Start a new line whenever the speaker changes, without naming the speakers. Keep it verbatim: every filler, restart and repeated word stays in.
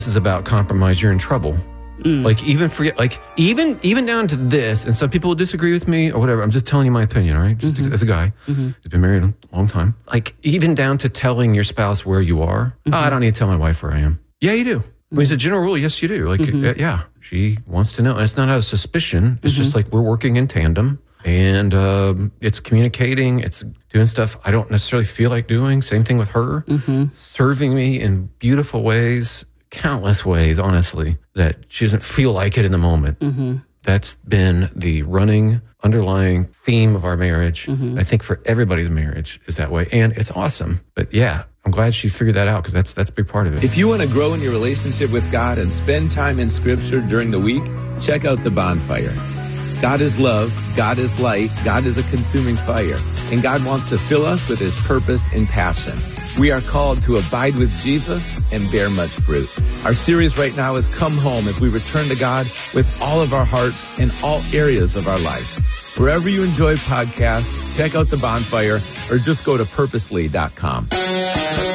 this is about compromise, you're in trouble. Mm. Like even forget, like even even down to this, and some people will disagree with me or whatever. I'm just telling you my opinion, all right? Just mm-hmm. as a guy mm-hmm. who's been married a long time. Like even down to telling your spouse where you are. Mm-hmm. Oh, I don't need to tell my wife where I am. Yeah, you do. Mm-hmm. I mean, it's a general rule. Yes, you do. Like, mm-hmm. uh, yeah, she wants to know, and it's not out of suspicion. It's mm-hmm. just like we're working in tandem, and um, it's communicating. It's doing stuff I don't necessarily feel like doing. Same thing with her, mm-hmm. serving me in beautiful ways. Countless ways, honestly, that she doesn't feel like it in the moment. Mm-hmm. That's been the running, underlying theme of our marriage. Mm-hmm. I think for everybody's marriage is that way. And it's awesome. But yeah, I'm glad she figured that out because that's, that's a big part of it.
If you want to grow in your relationship with God and spend time in Scripture during the week, check out The Bonfire. God is love, God is light, God is a consuming fire, and God wants to fill us with His purpose and passion. We are called to abide with Jesus and bear much fruit. Our series right now is Come Home as we return to God with all of our hearts in all areas of our life. Wherever you enjoy podcasts, check out The Bonfire or just go to purposely dot com.